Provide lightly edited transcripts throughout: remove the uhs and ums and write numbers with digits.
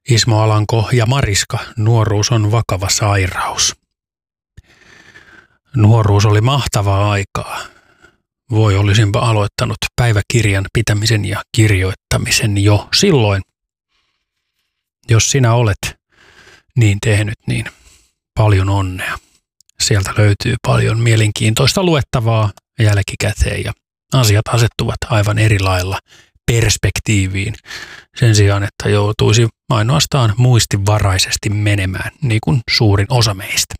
Ismo Alanko ja Mariska, nuoruus on vakava sairaus. Nuoruus oli mahtavaa aikaa. Voi olisinpa aloittanut päiväkirjan pitämisen ja kirjoittamisen jo silloin. Jos sinä olet niin tehnyt, niin paljon onnea. Sieltä löytyy paljon mielenkiintoista luettavaa jälkikäteen ja asiat asettuvat aivan eri lailla perspektiiviin sen sijaan, että joutuisi ainoastaan muistivaraisesti menemään, niin kuin suurin osa meistä.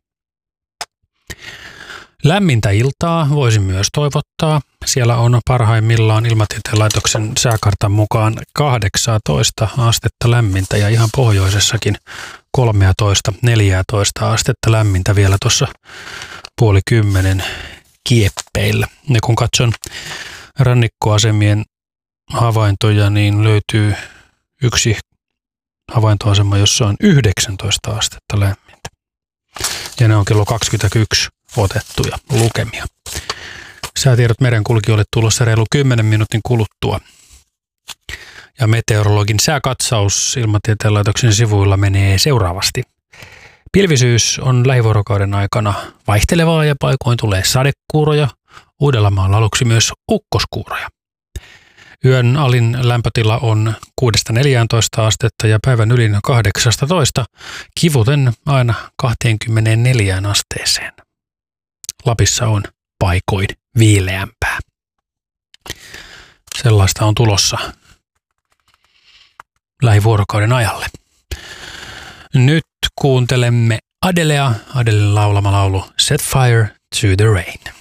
Lämmintä iltaa voisin myös toivottaa. Siellä on parhaimmillaan Ilmatieteen laitoksen sääkartan mukaan 18 astetta lämmintä ja ihan pohjoisessakin 13-14 astetta lämmintä vielä tuossa 9:30 kieppeillä. Ja kun katson rannikkoasemien havaintoja, niin löytyy yksi havaintoasema, jossa on 19 astetta lämmintä. Ja ne on kello 21 otettuja lukemia. Säätiedot merenkulkijoille tulossa reilu 10 minuutin kuluttua. Ja meteorologin sääkatsaus Ilmatieteen laitoksen sivuilla menee seuraavasti. Pilvisyys on lähivuorokauden aikana vaihtelevaa ja paikoin tulee sadekuuroja. Uudellamaalla aluksi myös ukkoskuuroja. Yön alin lämpötila on 6-14 astetta ja päivän ylin 18, kivuten aina 24 asteeseen. Lapissa on paikoin viileämpää. Sellaista on tulossa lähivuorokauden ajalle. Nyt kuuntelemme Adelea, Adelen laulama laulu Set Fire to the Rain.